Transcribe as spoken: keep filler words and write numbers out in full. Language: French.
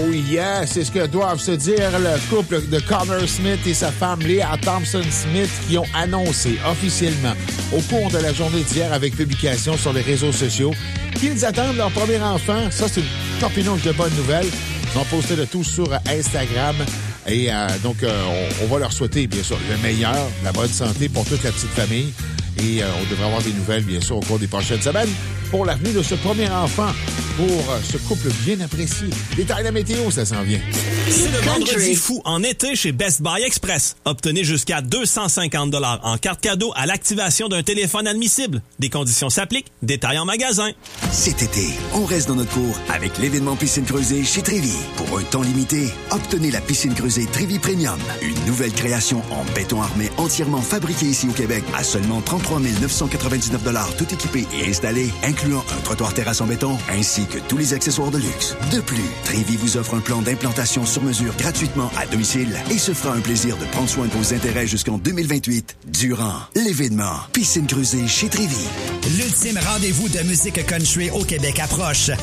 yeah, c'est ce que doivent se dire le couple de Connor Smith et sa femme Leah Thompson-Smith qui ont annoncé officiellement au cours de la journée d'hier avec publication sur les réseaux sociaux qu'ils attendent leur premier enfant. Ça, c'est une torpinouche de bonnes nouvelles. Ils ont posté le tout sur Instagram. Et euh, donc, euh, on, on va leur souhaiter, bien sûr, le meilleur, la bonne santé pour toute la petite famille. Et euh, on devrait avoir des nouvelles, bien sûr, au cours des prochaines semaines pour l'avenir de ce premier enfant, pour euh, ce couple bien apprécié. Détail de la météo, ça s'en vient. C'est le vendredi fou en été chez Best Buy Express. Obtenez jusqu'à deux cent cinquante dollars en carte cadeau à l'activation d'un téléphone admissible. Des conditions s'appliquent. Détail en magasin. Cet été, on reste dans notre cour avec l'événement Piscine Creusée chez Trévi. Pour un temps limité, obtenez la piscine creusée Trévi Premium. Une nouvelle création en béton armé entièrement fabriquée ici au Québec à seulement trente-trois mille neuf cent quatre-vingt-dix-neuf dollars tout équipé et installé, incluant un trottoir terrasse en béton ainsi que tous les accessoires de luxe. De plus, Trévi vous offre un plan d'implantation sur mesure gratuitement à domicile et se fera un plaisir de prendre soin de vos intérêts jusqu'en deux mille vingt-huit durant l'événement Piscine creusée chez Trévi. L'ultime rendez-vous de musique country au Québec approche.